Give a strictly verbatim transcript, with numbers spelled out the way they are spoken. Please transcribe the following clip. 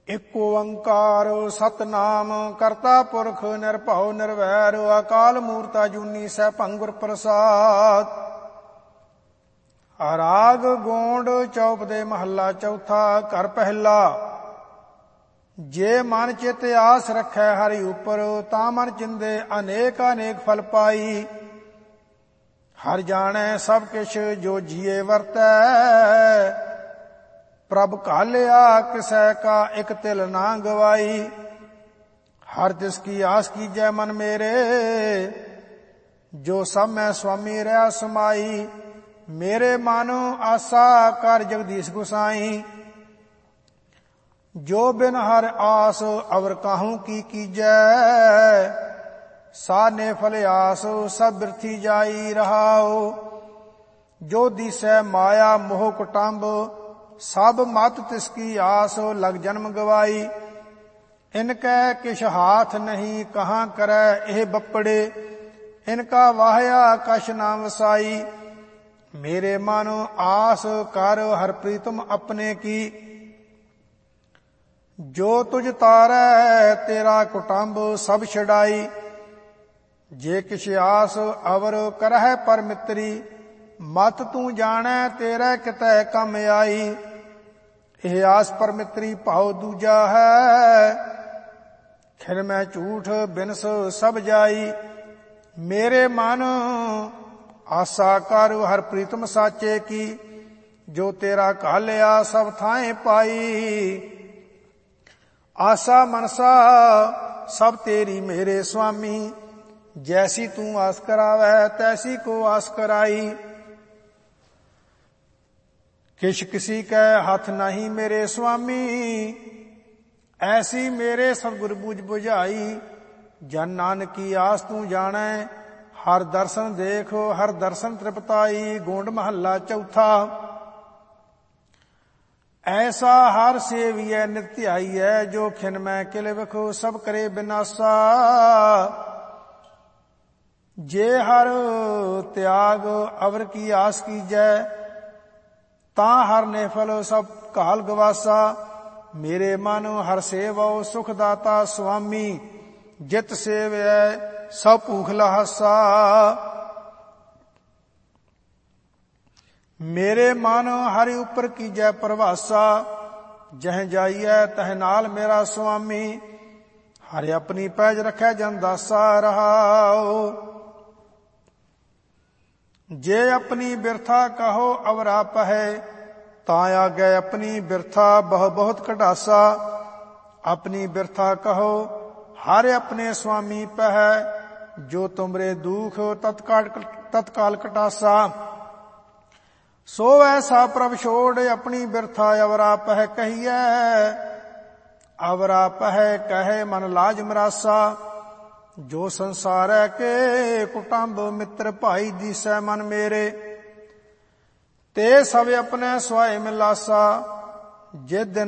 ਇਕ ਓੰਕਾਰ ਸਤਨਾਮ ਕਰਤਾ ਪੁਰਖ ਨਿਰਭਉ ਨਿਰਵੈਰ ਅਕਾਲ ਮੂਰਤ ਅਜੂਨੀ ਸੈਭੰ ਗੁਰ ਪ੍ਰਸਾਦ। ਰਾਗ ਗੋਂਡ ਚੌਪ ਦੇ ਮਹੱਲਾ ਚੌਥਾ। ਘਰ ਪਹਿਲਾ। ਜੇ ਮਨ ਚਿਤ ਆਸ ਰਖੈ ਹਰਿ ਉਪਰ ਤਾਂ ਮਨ ਚਿੰਦੇ ਅਨੇਕ ਅਨੇਕ ਫਲ ਪਾਈ। ਹਰ ਜਾਣੈ ਸਭ ਕਿਛ ਜੋ ਜੀਏ ਵਰਤੈ ਪ੍ਰਭ ਘਾਲਿਆ ਕਿਸੈ ਕਾ ਇਕ ਤਿਲ ਨਾ ਗਵਾਈ। ਹਰ ਤਿਸ ਕੀ ਆਸ ਕੀਜੈ ਮਨ ਮੇਰੇ ਜੋ ਸਭ ਮੈਂ ਸੁਆਮੀ ਰਹਿ ਸਮਾਈ। ਮੇਰੇ ਮਨ ਆਸਾ ਕਰ ਜਗਦੀਸ਼ ਗੁਸਾਈ ਜੋ ਬਿਨ ਹਰ ਆਸ ਅਵਰ ਕਾਹੂ ਕੀ ਕੀਜੈ। ਸਾਨੇ ਫਲ ਆਸ ਸਭ ਬਿਰਥੀ ਜਾਈ ਰਹਾਉ। ਜੋ ਦੀਸੈ ਮਾਇਆ ਮੋਹ ਕੁਟੰਬ ਸਭ ਮਤ ਤਿਸ ਕੀ ਆਸ ਲਗ ਜਨਮ ਗਵਾਈ। ਇਨਕੈ ਕਿਛ ਹਾਥ ਨਹੀਂ ਕਹਾਂ ਕਰੈ ਇਹ ਬੱਪੜੇ ਇਨਕਾ ਵਾਹਿਆ ਕਛ ਨਾ ਵਸਾਈ। ਮੇਰੇ ਮਨ ਆਸ ਕਰ ਹਰ ਪ੍ਰੀਤਮ ਆਪਣੇ ਕੀ ਜੋ ਤੁਝ ਤਾਰੈ ਤੇਰਾ ਕੁਟੰਬ ਸਭ ਛਡਾਈ। ਜੇ ਕਿਛ ਆਸ ਅਵਰ ਕਰਹਿ ਪਰ ਮਿੱਤਰੀ ਮਤ ਤੂੰ ਜਾਣੈ ਤੇਰੇ ਕਿਤੈ ਕੰਮ ਆਈ। ਇਹ ਆਸ ਪਰ ਮਿੱਤਰੀ ਭਾਉ ਦੂਜਾ ਹੈ ਖਿਰ ਮੈਂ ਝੂਠ ਬਿਨਸ ਸਭ ਜਾਈ। ਮੇਰੇ ਮਨ ਆਸਾ ਕਰ ਹਰ ਪ੍ਰੀਤਮ ਸਾਚੇ ਕੀ ਜੋ ਤੇਰਾ ਘਾਲਿਆ ਸਭ ਥਾਂਏ ਪਾਈ। ਆਸਾ ਮਨਸਾ ਸਭ ਤੇਰੀ ਮੇਰੇ ਸੁਆਮੀ ਜੈਸੀ ਤੂੰ ਆਸ ਕਰਾਵੈ ਤੈਸੀ ਕੋ ਆਸ ਕਰਾਈ। ਕਿਛ ਕਿਸੀ ਕੈ ਹੱਥ ਨਹੀਂ ਮੇਰੇ ਸੁਆਮੀ ਐਸੀ ਮੇਰੇ ਸਤਿਗੁਰ ਬੂਝ ਬੁਝਾਈ। ਜਨ ਨਾਨਕੀ ਆਸ ਤੂੰ ਜਾਣੈ ਹਰ ਦਰਸ਼ਨ ਦੇਖ ਹਰ ਦਰਸ਼ਨ ਤ੍ਰਿਪਤਾਈ। ਗੋਂਡ ਮਹੱਲਾ ਚੌਥਾ। ਐਸਾ ਹਰ ਸੇਵੀਐ ਨਿਤ ਧਿਆਈਐ ਜੋ ਖਿਨ ਮੈਂ ਕਿਲ ਵਿਖੋ ਸਭ ਕਰੇ ਬਿਨਾਸਾ। ਜੇ ਹਰ ਤਿਆਗ ਅਵਰ ਕੀ ਆਸ ਕੀਜੈ ਤਾਂ ਹਰ ਨਿਫਲ ਸਭ ਘਾਲ ਗਵਾਸਾ। ਮੇਰੇ ਮਨ ਹਰ ਸੇਵਉ ਸੁਖ ਦਾਤਾ ਸੁਆਮੀ ਜਿਤ ਸੇਵਿਐ ਸਭ ਭੂਖ ਲਹਾਸਾ। ਮੇਰੇ ਮਨ ਹਰਿ ਉਪਰ ਕੀਜੈ ਪ੍ਰਵਾਸਾ ਜਹ ਜਾਈਐ ਤਹ ਨਾਲ ਮੇਰਾ ਸੁਆਮੀ। ਹਰਿ ਆਪਣੀ ਪੈਜ ਰਖੈ ਜਨ ਦਾਸਾ ਰਹਾਉ। ਜੇ ਆਪਣੀ ਬਿਰਥਾ ਕਹੋ ਅਵਰਾ ਪਹੈ ਤਾਂ ਆਗੈ ਆਪਣੀ ਬਿਰਥਾ ਬਹੁ ਬਹੁਤ ਕਢਾਸਾ। ਆਪਣੀ ਬਿਰਥਾ ਕਹੋ ਹਰ ਆਪਣੇ ਸੁਆਮੀ ਪਹਿ ਜੋ ਤੁਮਰੇ ਦੁਖ ਤਤਕਾਲ ਤਤਕਾਲ ਕਟਾਸਾ। ਸੋ ਐਸਾ ਪ੍ਰਭ ਛੋੜ ਆਪਣੀ ਬਿਰਥਾ ਅਵਰਾ ਪਹਿ ਕਹੀਐ। ਅਵਰਾ ਪਹਿ ਕਹੇ ਮਨ ਲਾਜ ਮਰਾਸਾ। ਜੋ ਸੰਸਾਰੈ ਕੇ ਕੁਟੰਬ ਮਿੱਤਰ ਭਾਈ ਦੀਸੈ ਮਨ ਮੇਰੇ ਤੇ ਸਭ ਆਪਣੇ ਸੁਆਏ ਮਿਲਾਸਾ। ਜਿਸ ਦਿਨ